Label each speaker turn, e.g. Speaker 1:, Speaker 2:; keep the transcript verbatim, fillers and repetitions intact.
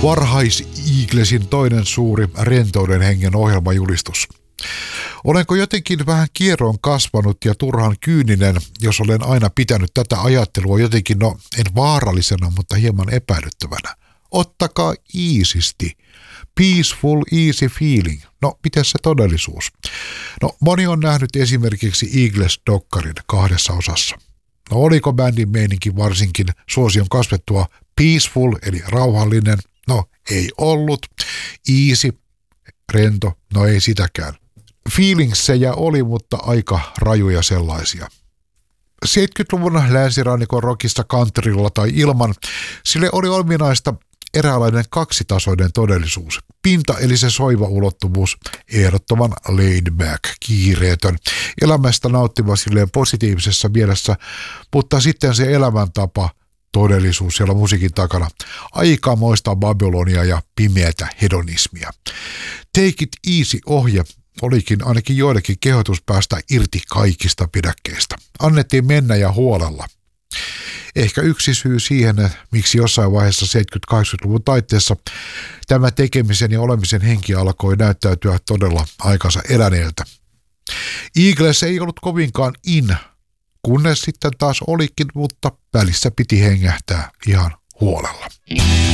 Speaker 1: Varhais-Eaglesin toinen suuri rentouden hengen ohjelmajulistus. Olenko jotenkin vähän kierroon kasvanut ja turhan kyyninen, jos olen aina pitänyt tätä ajattelua jotenkin, no en vaarallisena, mutta hieman epäilyttävänä. Ottakaa iisisti. Peaceful, easy feeling. No, miten se todellisuus? No, moni on nähnyt esimerkiksi Eagles-dokkarin kahdessa osassa. No, oliko bändin meininki varsinkin suosion kasvettua peaceful, eli rauhallinen? No, ei ollut. Easy, rento, no ei sitäkään. Feelingsejä oli, mutta aika rajuja sellaisia. seitsemänkymmentäluvun länsirannikon rockista countrylla tai ilman, sille oli ominaista eräänlainen kaksitasoinen todellisuus. Pinta eli se soiva ulottuvuus, ehdottoman laid back, kiireetön, elämästä nauttiva silleen positiivisessa mielessä, mutta sitten se elämäntapa, todellisuus siellä musiikin takana, aikamoista Babylonia ja pimeätä hedonismia. Take it easy -ohje olikin ainakin joillekin kehotus päästä irti kaikista pidäkkeistä. Annettiin mennä ja huolella. Ehkä yksi syy siihen, miksi jossain vaiheessa seitsemänkymmentä-kahdeksankymmentäluvun taitteessa tämä tekemisen ja olemisen henki alkoi näyttäytyä todella aikansa eläneeltä. Eagles ei ollut kovinkaan in, kunnes sitten taas olikin, mutta välissä piti hengähtää ihan huolella.